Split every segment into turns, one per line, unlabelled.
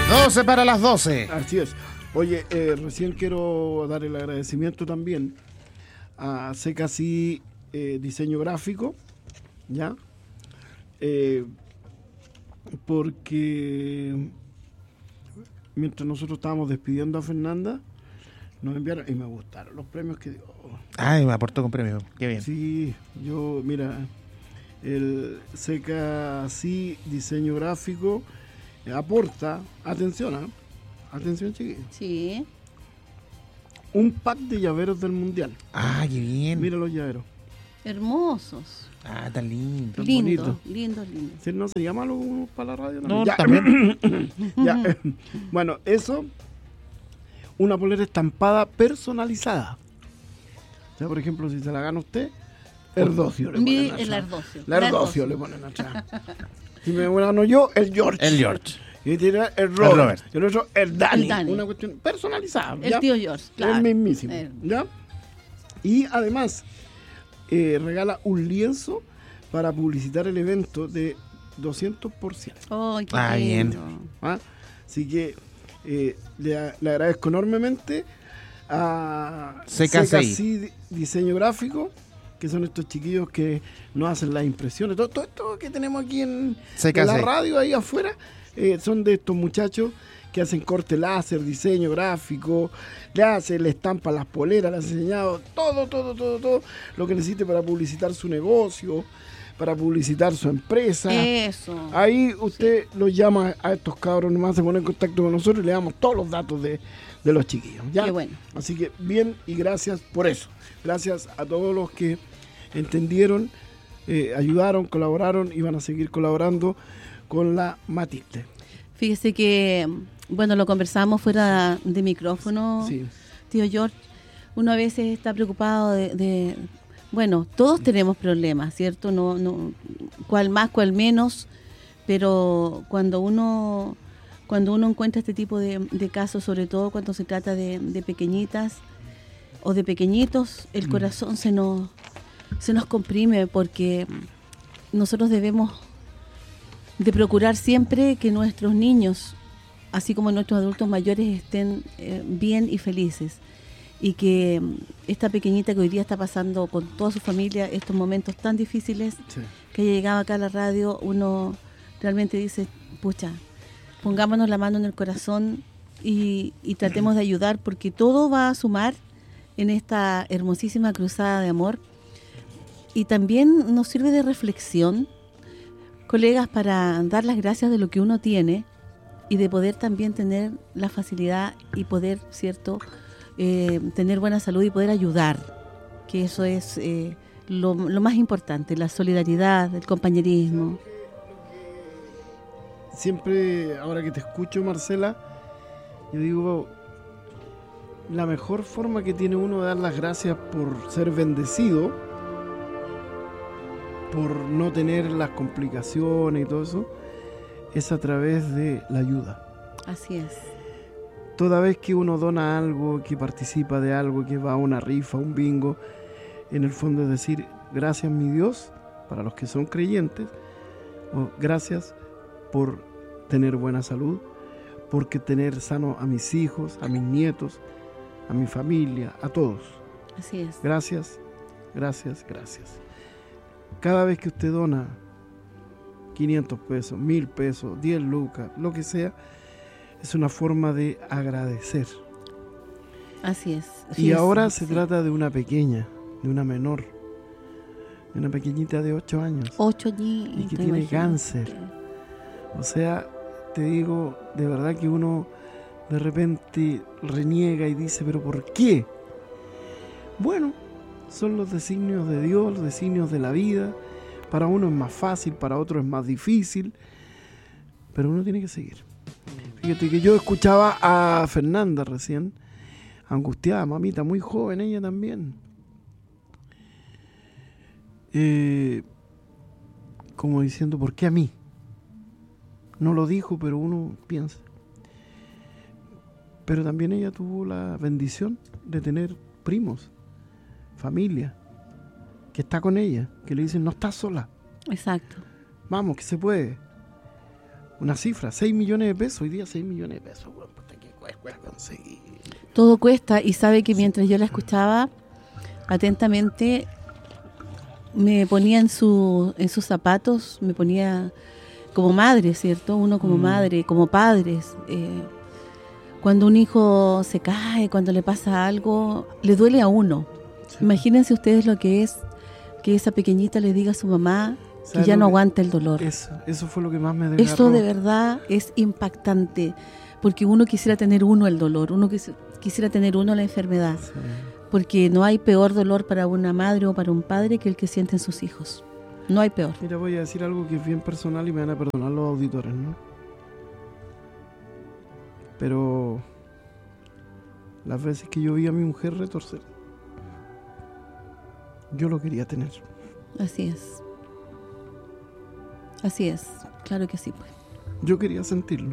12 para las 12.
Así es. Oye, recién quiero dar el agradecimiento también a CKC Diseño Gráfico, ¿ya? Porque mientras nosotros estábamos despidiendo a Fernanda, nos enviaron, y me gustaron los premios que dio.
Ay, me aportó con premio. Qué bien.
Sí, yo, mira, el CKC Diseño Gráfico aporta, atención, atención chiquillos,
Sí.
un pack de llaveros del Mundial.
Ah, qué bien.
Mira los llaveros.
Hermosos.
Ah, tan lindo.
Tan
Lindos,
bonito.
lindos, lindos.
¿Sí, no sería malo para la radio?
No,
Ya.
también.
Ya. Bueno, eso, una polera estampada personalizada. O sea, por ejemplo, si se la gana usted, Erdocio le ponen atrás.
El Ardocio.
La Erdocio le ponen atrás. Si me gano yo, el George.
El George.
Y tiene el Robert.
Robert.
Y el otro, el Dani.
El Dani.
Una cuestión personalizada.
El
¿ya?
tío George, claro.
El mismísimo.
Él.
¿Ya? Y además, regala un lienzo para publicitar el evento de 200%.
Oh, qué
Ah, bien.
lindo.
¿Ah? Así que le agradezco enormemente a
CKCI
Diseño Gráfico, que son estos chiquillos que nos hacen las impresiones. Todo esto que tenemos aquí en la radio, ahí afuera, son de estos muchachos que hacen corte láser, diseño gráfico, le estampan las poleras, le han enseñado todo lo que necesite para publicitar su negocio, para publicitar su empresa.
Eso.
Ahí usted los llama a estos cabros, nomás se pone en contacto con nosotros y le damos todos los datos de los chiquillos. ¿Ya?
Qué bueno.
Así que bien y gracias por eso. Gracias a todos los que entendieron, ayudaron, colaboraron y van a seguir colaborando con la Matilde.
Fíjese que, bueno, lo conversamos fuera de micrófono,
Sí.
tío George. Uno a veces está preocupado bueno, todos tenemos problemas, ¿cierto? No, cual más, cual menos, pero cuando uno encuentra este tipo de casos, sobre todo cuando se trata de pequeñitas o de pequeñitos, el corazón se nos comprime, porque nosotros debemos de procurar siempre que nuestros niños, así como nuestros adultos mayores, estén bien y felices. Y que esta pequeñita que hoy día está pasando con toda su familia estos momentos tan difíciles,
Sí.
que haya llegado acá a la radio, uno realmente dice, pucha, pongámonos la mano en el corazón y tratemos de ayudar, porque todo va a sumar en esta hermosísima cruzada de amor. Y también nos sirve de reflexión, colegas, para dar las gracias de lo que uno tiene y de poder también tener la facilidad y poder, ¿cierto?, tener buena salud y poder ayudar, que eso es lo más importante, la solidaridad, el compañerismo.
Siempre, ahora que te escucho, Marcela, yo digo, la mejor forma que tiene uno de dar las gracias por ser bendecido, por no tener las complicaciones y todo eso, es a través de la ayuda.
Así es.
Toda vez que uno dona algo, que participa de algo, que va a una rifa, un bingo, en el fondo es decir, gracias mi Dios, para los que son creyentes, o gracias por tener buena salud, porque tener sano a mis hijos, a mis nietos, a mi familia, a todos.
Así es.
Gracias, gracias, gracias. Cada vez que usted dona 500 pesos, 1000 pesos, 10 lucas, lo que sea, es una forma de agradecer.
Así es.
Y ahora se trata de una pequeña, de una menor, de una pequeñita de 8 años.
8 años.
Y que tiene cáncer. O sea, te digo, de verdad que uno de repente reniega y dice, ¿pero por qué? Bueno, son los designios de Dios, los designios de la vida. Para uno es más fácil, para otro es más difícil, pero uno tiene que seguir. Fíjate que yo escuchaba a Fernanda recién, angustiada, mamita, muy joven ella también. Como diciendo, ¿por qué a mí? No lo dijo, pero uno piensa. Pero también ella tuvo la bendición de tener primos, familia, que está con ella, que le dicen, no estás sola.
Exacto.
Vamos, que se puede. una cifra, 6 millones de pesos. Hoy día 6 millones de pesos, bueno, ¿qué cuesta conseguir?
Todo cuesta, y sabe que mientras yo la escuchaba atentamente, me ponía en sus zapatos, me ponía como madre, ¿cierto? Uno como madre, como padres. Cuando un hijo se cae, cuando le pasa algo, le duele a uno. Sí. Imagínense ustedes lo que es que esa pequeñita le diga a su mamá que ya no aguanta el dolor.
Eso fue lo que más me desgarró.
Eso de verdad es impactante, porque uno quisiera tener el dolor, uno quisiera tener la enfermedad, sí. Porque no hay peor dolor para una madre o para un padre que el que sienten sus hijos. No hay peor.
Mira, voy a decir algo que es bien personal y me van a perdonar los auditores, ¿no? Pero las veces que yo vi a mi mujer retorcer, yo lo quería tener.
Así es. Así es. Claro que sí, pues.
Yo quería sentirlo.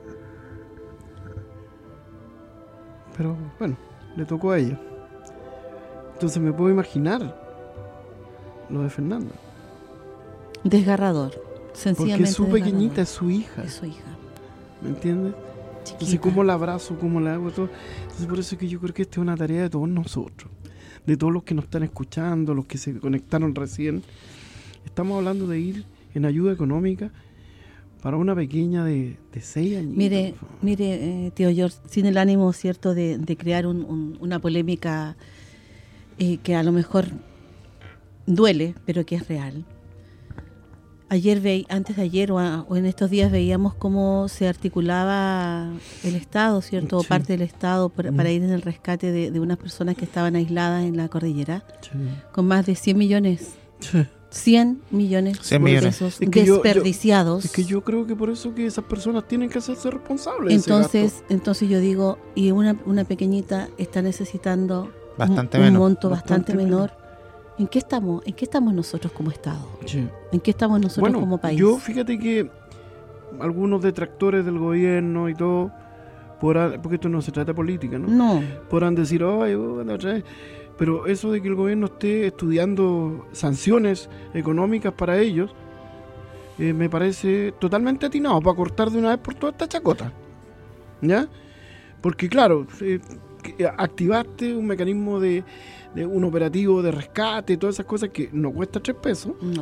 Pero bueno, le tocó a ella. Entonces me puedo imaginar lo de Fernanda.
Desgarrador. Sencillamente.
Porque su pequeñita es su hija.
Es su hija.
¿Me entiendes? Chiquita. Entonces, ¿cómo la abrazo? ¿Cómo la hago? Todo. Entonces, por eso es que yo creo que esta es una tarea de todos nosotros. De todos los que nos están escuchando, los que se conectaron recién. Estamos hablando de ir en ayuda económica para una pequeña de 6 años.
Mire, tío George, sin el ánimo, ¿cierto?, de crear una polémica que a lo mejor duele, pero que es real. Antes de ayer o en estos días veíamos cómo se articulaba el Estado, ¿cierto?, sí. O parte del Estado para ir en el rescate de unas personas que estaban aisladas en la cordillera, sí. Con más de 100 millones. Sí. 100 millones de pesos desperdiciados.
Es que yo creo que por eso que esas personas tienen que hacerse responsables.
Entonces yo digo, y una pequeñita está necesitando un monto bastante menor. ¿En qué estamos nosotros como Estado? Sí. ¿En qué estamos nosotros como país?
Yo fíjate que algunos detractores del gobierno y todo, porque esto no se trata de política, ¿no?
No.
Podrán decir, pero eso de que el gobierno esté estudiando sanciones económicas para ellos, me parece totalmente atinado para cortar de una vez por toda esta chacota. ¿Ya? Porque claro, activaste un mecanismo de un operativo de rescate, todas esas cosas que no cuesta 3 pesos. No.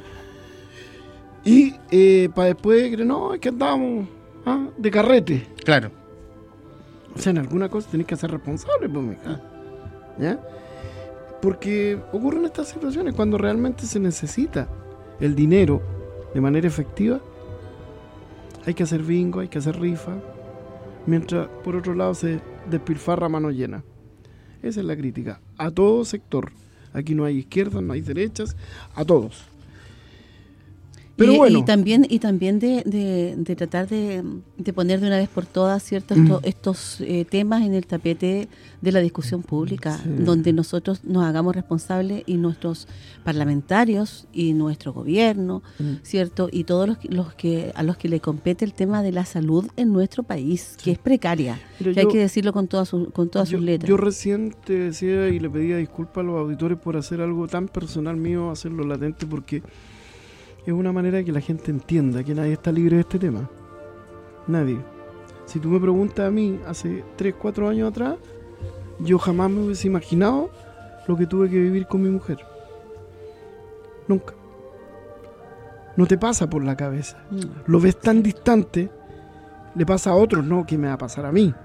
Y para después, no, es que andamos de carrete.
Claro.
O sea, en alguna cosa tenés que ser responsable, pues, mija. ¿Ya? Porque ocurren estas situaciones cuando realmente se necesita el dinero de manera efectiva. Hay que hacer bingo, hay que hacer rifa, mientras por otro lado se despilfarra a mano llena. Esa es la crítica a todo sector. Aquí no hay izquierdas, no hay derechas, a todos. Pero bueno.
Y también de tratar de poner de una vez por todas ciertos estos temas en el tapete de la discusión pública, sí. Donde nosotros nos hagamos responsables y nuestros parlamentarios y nuestro gobierno, ¿cierto? Y todos a los que le compete el tema de la salud en nuestro país, sí. Que es precaria, que hay que decirlo con todas sus letras.
Yo recién te decía y le pedía disculpas a los auditores por hacer algo tan personal mío, hacerlo latente, porque es una manera de que la gente entienda que nadie está libre de este tema. Nadie. Si tú me preguntas a mí, hace 3, 4 años atrás, yo jamás me hubiese imaginado lo que tuve que vivir con mi mujer. Nunca. No te pasa por la cabeza. Lo ves tan distante, le pasa a otros, no que me va a pasar a mí.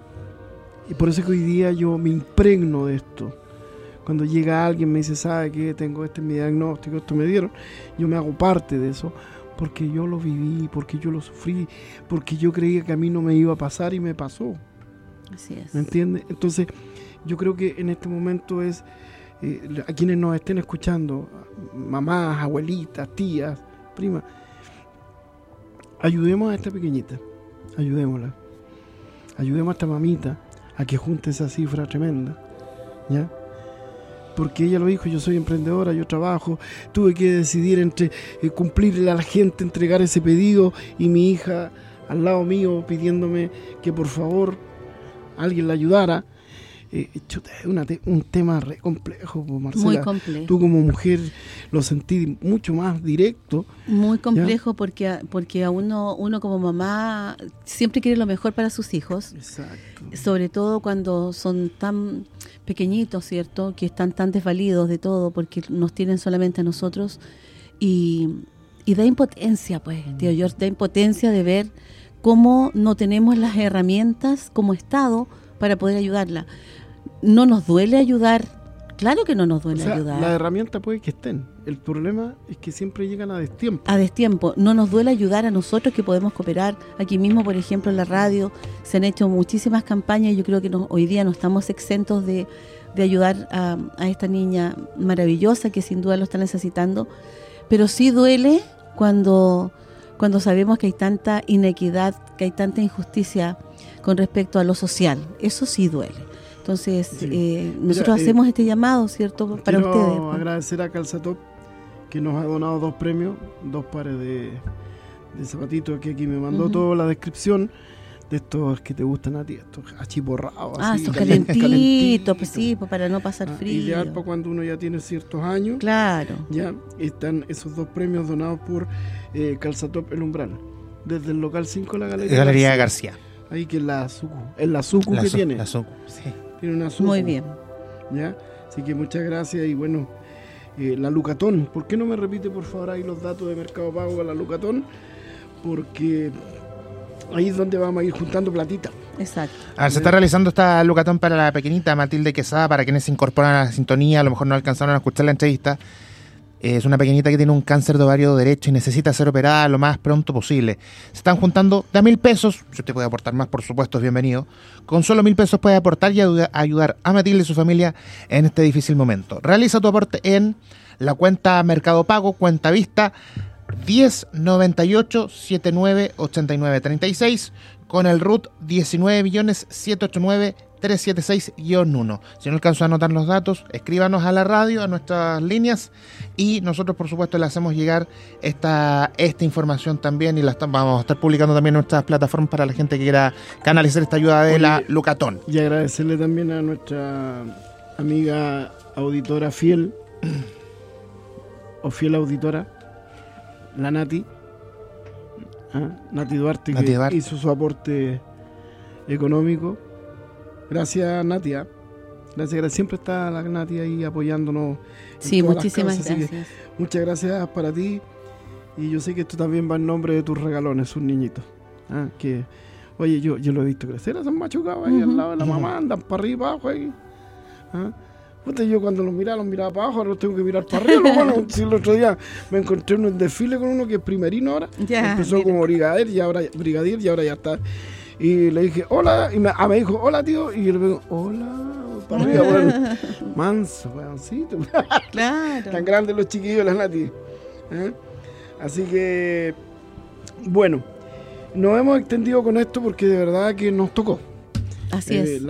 Y por eso es que hoy día yo me impregno de esto. Cuando llega alguien me dice, ¿sabe qué? Tengo este es mi diagnóstico, esto me dieron. Yo me hago parte de eso porque yo lo viví, porque yo lo sufrí, porque yo creía que a mí no me iba a pasar y me pasó.
Así es.
¿Me entiendes? Entonces, yo creo que en este momento es, a quienes nos estén escuchando, mamás, abuelitas, tías, primas, ayudemos a esta pequeñita, ayudémosla. Ayudemos a esta mamita a que junte esa cifra tremenda, ¿ya? Porque ella lo dijo, yo soy emprendedora, yo trabajo, tuve que decidir entre cumplirle a la gente, entregar ese pedido, y mi hija al lado mío pidiéndome que por favor alguien la ayudara. chuta, es un tema re complejo, pues, Marcela.
Muy complejo.
Tú como mujer lo sentí mucho más directo.
Muy complejo porque a uno como mamá siempre quiere lo mejor para sus hijos.
Exacto.
Sobre todo cuando son tan pequeñitos, ¿cierto? Que están tan desvalidos de todo porque nos tienen solamente a nosotros. Y da impotencia, pues, tío George, da impotencia de ver cómo no tenemos las herramientas como Estado para poder ayudarla. ¿No nos duele ayudar? Claro que no nos duele ayudar.
Las herramientas puede que estén. El problema es que siempre llegan a destiempo.
A destiempo. No nos duele ayudar a nosotros que podemos cooperar. Aquí mismo, por ejemplo, en la radio se han hecho muchísimas campañas y yo creo que hoy día no estamos exentos de ayudar a esta niña maravillosa que sin duda lo está necesitando. Pero sí duele cuando sabemos que hay tanta inequidad, que hay tanta injusticia con respecto a lo social. Eso sí duele. Entonces, sí. Nosotros hacemos este llamado, ¿cierto? Para ustedes.
Quiero agradecer a Calzatop, que nos ha donado 2 premios, 2 pares de zapatitos, que aquí me mandó toda la descripción de estos que te gustan a ti, estos achiporrados. Así,
estos calentitos, pues sí, pues para no pasar frío.
Ideal para cuando uno ya tiene ciertos años.
Claro.
Ya están esos 2 premios donados por Calzatop El Umbral, desde el local 5 de la
Galería García.
Ahí que es la Sucu que tiene.
La Sucu, sí.
Tiene una Sucu.
Muy bien.
¿Ya? Así que muchas gracias y bueno, la Lucatón. ¿Por qué no me repite por favor ahí los datos de Mercado Pago a la Lucatón? Porque ahí es donde vamos a ir juntando platita.
Exacto.
Se está realizando esta Lucatón para la pequeñita Matilde Quesada, para quienes se incorporan a la sintonía, a lo mejor no alcanzaron a escuchar la entrevista. Es una pequeñita que tiene un cáncer de ovario derecho y necesita ser operada lo más pronto posible. Se están juntando de a 1.000 pesos. Si usted puede aportar más, por supuesto, es bienvenido. Con solo 1.000 pesos puede aportar y ayudar a Matilde y su familia en este difícil momento. Realiza tu aporte en la cuenta Mercado Pago, cuenta vista 1098-798936 con el RUT 19.789.376-1. Si no alcanzó a anotar los datos, escríbanos a la radio, a nuestras líneas, y nosotros por supuesto le hacemos llegar esta información también, y vamos a estar publicando también en nuestras plataformas para la gente que quiera canalizar esta ayuda de la Lucatón.
Y agradecerle también a nuestra amiga auditora fiel o fiel auditora, la Nati Duarte, que hizo su aporte económico. Gracias, Natia. Gracias. Siempre está la Nati ahí apoyándonos.
Sí, muchísimas gracias.
Muchas gracias para ti. Y yo sé que esto también va en nombre de tus regalones, sus niñitos. Que, oye, yo lo he visto crecer, son machucados ahí al lado de la mamá, andan para arriba, para abajo ahí. Yo cuando los miraba para abajo, ahora los tengo que mirar para arriba. Bueno, si el otro día me encontré en un desfile con uno que es primerino ahora. Empezó como brigadier y ahora ya está. Y le dije, hola, y me dijo, hola tío, y yo le digo, hola, para arriba, bueno, manso, weoncito.
Claro.
Tan grandes los chiquillos, las Nati. Así que, bueno, nos hemos extendido con esto porque de verdad que nos tocó.
Así es.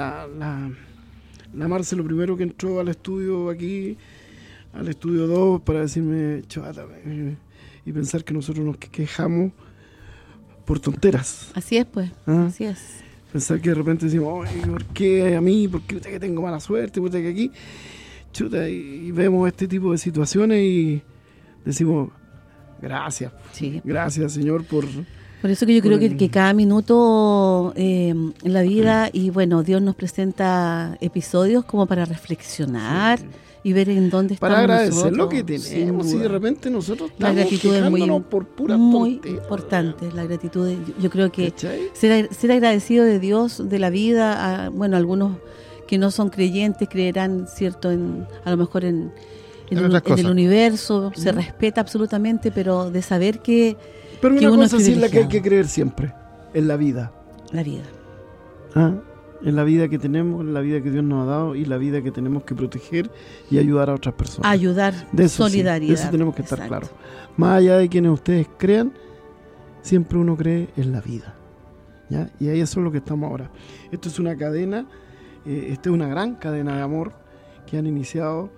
La Marce, lo primero que entró al estudio aquí, al estudio 2, para decirme, chavata, y pensar que nosotros nos quejamos por tonteras.
Así es, pues. Así es.
Pensar que de repente decimos, ¿por qué a mí? ¿Por qué usted que tengo mala suerte? ¿Por qué que aquí? Chuta, y vemos este tipo de situaciones y decimos, gracias.
Sí.
Gracias, Señor, por
eso que yo creo que cada minuto en la vida, y bueno, Dios nos presenta episodios como para reflexionar. Sí. Y ver en dónde estamos
para agradecer
nosotros,
lo que tenemos, y de repente nosotros
la gratitud es muy
por pura
importante. La gratitud, yo creo que ser agradecido de Dios, de la vida. Algunos que no son creyentes creerán, cierto, a lo mejor en el universo, se respeta absolutamente, pero de saber que
pero
que
una
uno
cosa
es
sí es la que hay que creer siempre, en la vida.
La vida.
En la vida que tenemos, en la vida que Dios nos ha dado y la vida que tenemos que proteger y ayudar a otras personas.
Ayudar,
de eso,
solidaridad.
Sí, de eso tenemos que estar claros. Más allá de quienes ustedes crean, siempre uno cree en la vida. ¿Ya? Y ahí eso es lo que estamos ahora. Esto es una cadena, esta es una gran cadena de amor que han iniciado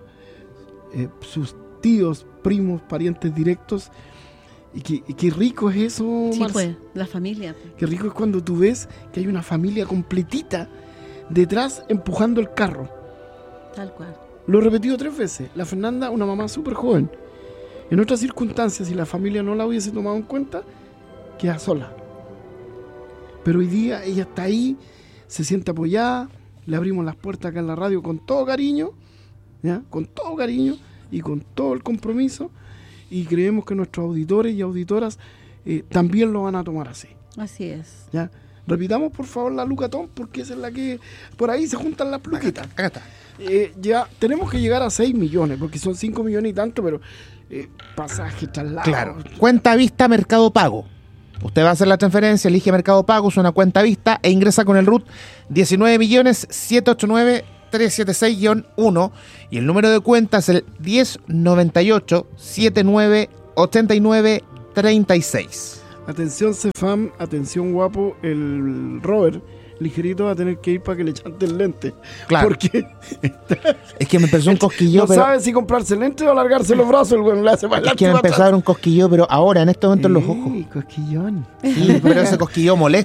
sus tíos, primos, parientes directos. Y qué rico es eso,
sí,
Marce.
Pues, la familia.
Qué rico es cuando tú ves que hay una familia completita detrás empujando el carro.
Tal cual.
Lo he repetido 3 veces. La Fernanda, una mamá súper joven. En otras circunstancias, si la familia no la hubiese tomado en cuenta, queda sola. Pero hoy día ella está ahí, se siente apoyada, le abrimos las puertas acá en la radio con todo cariño, ¿ya? Con todo cariño y con todo el compromiso, y creemos que nuestros auditores y auditoras también lo van a tomar así.
Así es.
¿Ya? Repitamos por favor la Lucatón, porque esa es la que por ahí se juntan las pluquitas.
Acá está.
Ya tenemos que llegar a 6 millones, porque son 5 millones y tanto, pero pasaje, traslado.
Claro. Cuenta vista, Mercado Pago. Usted va a hacer la transferencia, elige Mercado Pago, es una cuenta vista e ingresa con el RUT 19.789.376-1 y el número de cuenta es el 1098-7989-36.
Atención Cefam, atención guapo, el Robert ligerito va a tener que ir para que le chante el lente.
Claro.
Porque
Es que me empezó un cosquillo,
no
pero
sabe si comprarse lente o alargarse los brazos, el güey le hace más
es que me empezó a dar un cosquillo, pero ahora, en este momento en los ojos.
Cosquillón.
Sí, pero ese cosquillo molesto.